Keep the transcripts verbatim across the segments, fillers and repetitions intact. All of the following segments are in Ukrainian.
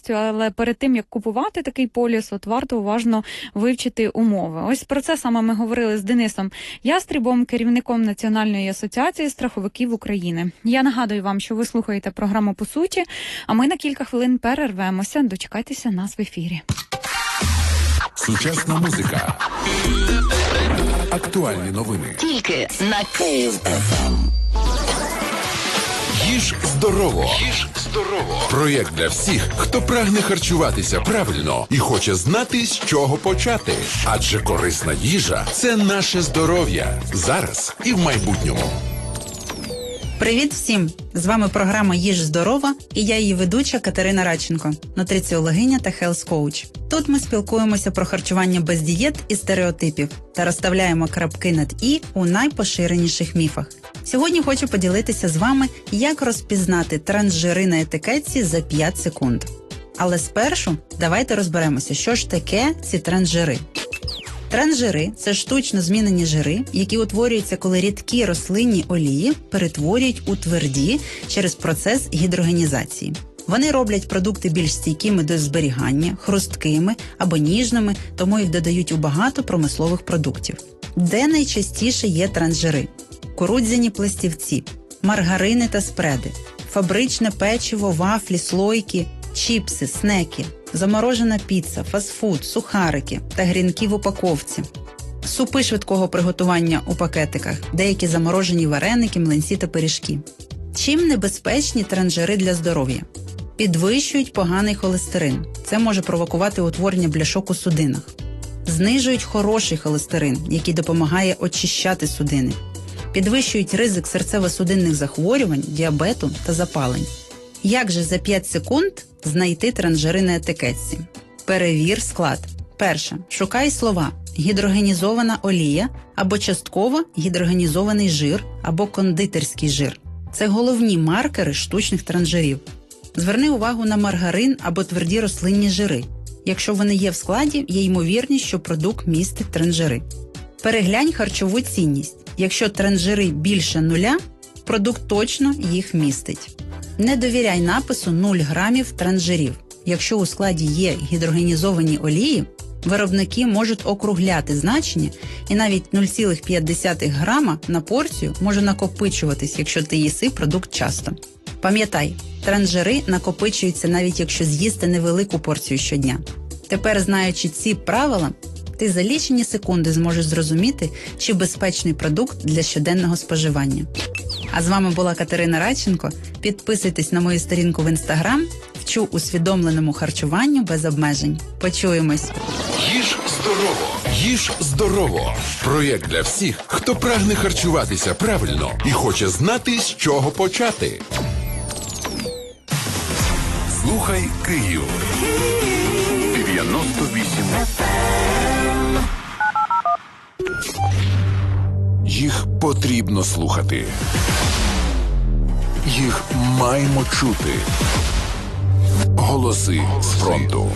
повністю, але перед тим, як купувати такий поліс, от варто уважно вивчити умови. Ось про це саме ми говорили з Денисом Ястрібом, керівником Національної асоціації страховиків України. Я нагадую вам, що ви слухаєте програму «По суті», а ми на кілька хвилин перервемося. Дочекайтеся нас в ефірі. Сучасна музика. Актуальні новини. Тільки на Київ еф ем. Їж здорово. Їж здорово. Проєкт для всіх, хто прагне харчуватися правильно і хоче знати, з чого почати. Адже корисна їжа – це наше здоров'я. Зараз і в майбутньому. Привіт всім! З вами програма «Їж здорова» і я її ведуча Катерина Радченко, нутриціологиня та хелс-коуч. Тут ми спілкуємося про харчування без дієт і стереотипів та розставляємо крапки над «і» у найпоширеніших міфах. Сьогодні хочу поділитися з вами, як розпізнати трансжири на етикетці за п'ять секунд. Але спершу давайте розберемося, що ж таке ці трансжири. Трансжири – це штучно змінені жири, які утворюються, коли рідкі рослинні олії перетворюють у тверді через процес гідрогенізації. Вони роблять продукти більш стійкими до зберігання, хрусткими або ніжними, тому їх додають у багато промислових продуктів. Де найчастіше є трансжири? Кукурудзяні пластівці, маргарини та спреди, фабричне печиво, вафлі, слойки, чіпси, снеки, заморожена піца, фастфуд, сухарики та грінки в упаковці, супи швидкого приготування у пакетиках, деякі заморожені вареники, млинці та пиріжки. Чим небезпечні трансжири для здоров'я? Підвищують поганий холестерин. Це може провокувати утворення бляшок у судинах. Знижують хороший холестерин, який допомагає очищати судини. Підвищують ризик серцево-судинних захворювань, діабету та запалень. Як же за п'ять секунд знайти трансжири на етикетці? Перевір склад. Перше. Шукай слова «гідрогенізована олія» або «частково гідрогенізований жир» або «кондитерський жир». Це головні маркери штучних трансжирів. Зверни увагу на маргарин або тверді рослинні жири. Якщо вони є в складі, є ймовірність, що продукт містить трансжири. Переглянь харчову цінність. Якщо трансжири більше нуля, продукт точно їх містить. Не довіряй напису нуль грамів трансжирів. Якщо у складі є гідрогенізовані олії, виробники можуть округляти значення, і навіть нуль цілих п'ять десятих грама на порцію може накопичуватись, якщо ти їси продукт часто. Пам'ятай, трансжири накопичуються навіть якщо з'їсти невелику порцію щодня. Тепер, знаючи ці правила, ти за лічені секунди зможеш зрозуміти, чи безпечний продукт для щоденного споживання. А з вами була Катерина Радченко. Підписуйтесь на мою сторінку в Інстаграм. Вчу усвідомленому харчуванню без обмежень. Почуємось. Їж здорово. Їж здорово. Проєкт для всіх, хто прагне харчуватися правильно і хоче знати, з чого почати. Слухай Київ. дев'яносто вісім еф ем. Їх потрібно слухати. Їх маємо чути. Голоси з фронту.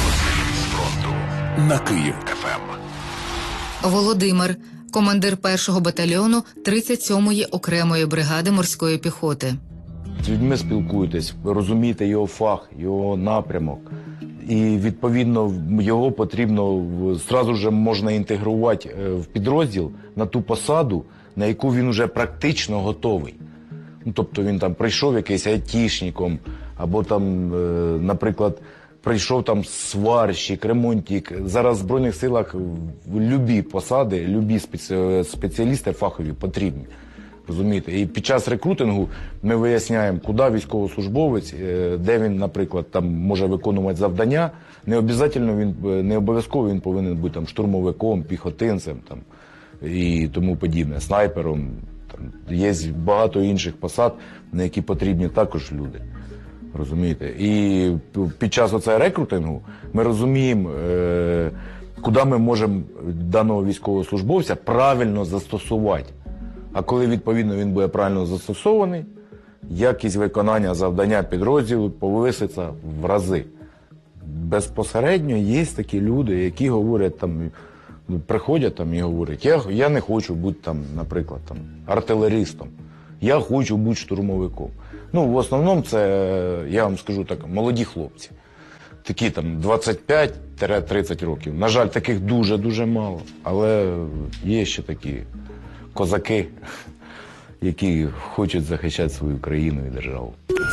На Київ еф ем. Володимир, командир першого батальйону тридцять сьомої окремої бригади морської піхоти. З людьми спілкуєтесь, ви розумієте його фах, його напрямок. І, відповідно, його потрібно, зразу ж можна інтегрувати в підрозділ на ту посаду, на яку він вже практично готовий. Ну, тобто він там прийшов якийсь айтішником, або там, наприклад, прийшов там сварщик, ремонтник. Зараз в Збройних силах любі посади, любі спеціалісти фахові потрібні. Розумієте? І під час рекрутингу ми виясняємо, куди військовослужбовець, де він, наприклад, там може виконувати завдання. Не обов'язково він, не обов'язково він повинен бути там штурмовиком, піхотинцем там, і тому подібне, снайпером. Там, є багато інших посад, на які потрібні також люди. Розумієте? І під час оцього рекрутингу ми розуміємо, е, куди ми можемо даного військовослужбовця правильно застосувати. А коли, відповідно, він буде правильно застосований, якість виконання завдання підрозділу повиситься в рази. Безпосередньо є такі люди, які говорять, там, приходять там і говорять, я, я не хочу бути, там, наприклад, там, артилеристом, я хочу бути штурмовиком. Ну, в основному це, я вам скажу так, молоді хлопці. такі там двадцять п'ять тридцять років. На жаль, таких дуже-дуже мало. Але є ще такі козаки, які хочуть захищати свою країну і державу.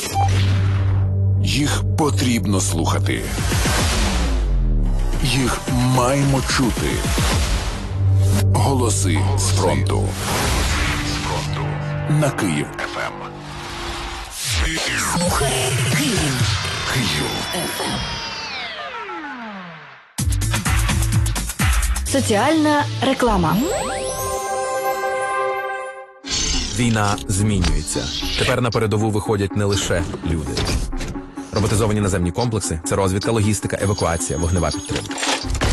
Їх потрібно слухати. Їх маємо чути. Голоси з фронту. На Київ еф ем. Слухай Київ. Київ. Соціальна реклама. Війна змінюється. Тепер на передову виходять не лише люди. Роботизовані наземні комплекси – це розвідка, логістика, евакуація, вогнева підтримка.